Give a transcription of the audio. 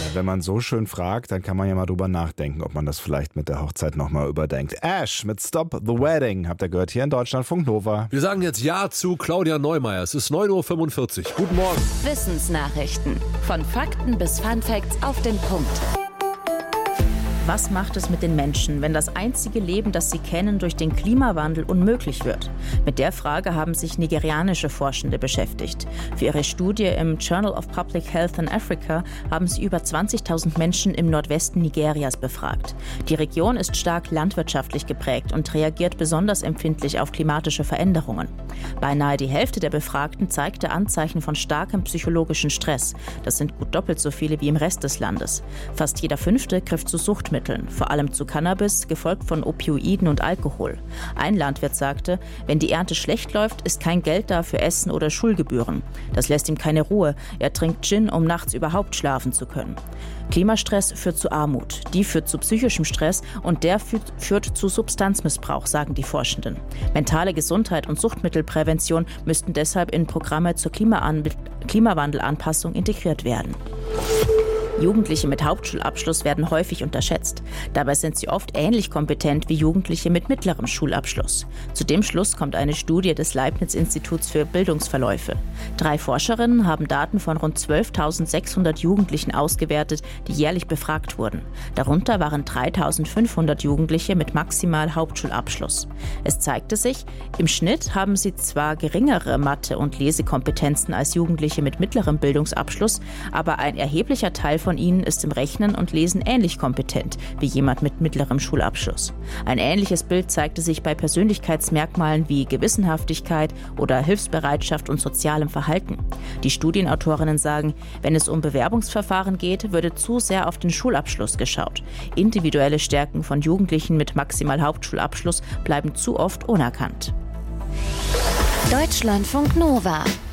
wenn man so schön fragt, dann kann man ja mal drüber nachdenken, ob man das vielleicht mit der Hochzeit nochmal überdenkt. Ash mit Stop the Wedding, habt ihr gehört, hier in Deutschlandfunk Nova. Wir sagen jetzt Ja zu Claudia Neumeier. Es ist 9:45 Uhr. Guten Morgen. Wissensnachrichten. Von Fakten bis Funfacts auf den Punkt. Was macht es mit den Menschen, wenn das einzige Leben, das sie kennen, durch den Klimawandel unmöglich wird? Mit der Frage haben sich nigerianische Forschende beschäftigt. Für ihre Studie im Journal of Public Health in Africa haben sie über 20.000 Menschen im Nordwesten Nigerias befragt. Die Region ist stark landwirtschaftlich geprägt und reagiert besonders empfindlich auf klimatische Veränderungen. Beinahe die Hälfte der Befragten zeigte Anzeichen von starkem psychologischen Stress. Das sind gut doppelt so viele wie im Rest des Landes. Fast jeder Fünfte griff zu Suchtmitteln, vor allem zu Cannabis, gefolgt von Opioiden und Alkohol. Ein Landwirt sagte, wenn die Ernte schlecht läuft, ist kein Geld da für Essen oder Schulgebühren. Das lässt ihm keine Ruhe. Er trinkt Gin, um nachts überhaupt schlafen zu können. Klimastress führt zu Armut, die führt zu psychischem Stress und der führt zu Substanzmissbrauch, sagen die Forschenden. Mentale Gesundheit und Suchtmittelprävention müssten deshalb in Programme zur Klimawandelanpassung integriert werden. Jugendliche mit Hauptschulabschluss werden häufig unterschätzt. Dabei sind sie oft ähnlich kompetent wie Jugendliche mit mittlerem Schulabschluss. Zu dem Schluss kommt eine Studie des Leibniz-Instituts für Bildungsverläufe. 3 Forscherinnen haben Daten von rund 12.600 Jugendlichen ausgewertet, die jährlich befragt wurden. Darunter waren 3.500 Jugendliche mit maximal Hauptschulabschluss. Es zeigte sich, im Schnitt haben sie zwar geringere Mathe- und Lesekompetenzen als Jugendliche mit mittlerem Bildungsabschluss, aber ein erheblicher Teil von ihnen ist im Rechnen und Lesen ähnlich kompetent wie jemand mit mittlerem Schulabschluss. Ein ähnliches Bild zeigte sich bei Persönlichkeitsmerkmalen wie Gewissenhaftigkeit oder Hilfsbereitschaft und sozialem Verhalten. Die Studienautorinnen sagen, wenn es um Bewerbungsverfahren geht, würde zu sehr auf den Schulabschluss geschaut. Individuelle Stärken von Jugendlichen mit maximal Hauptschulabschluss bleiben zu oft unerkannt. Deutschlandfunk Nova.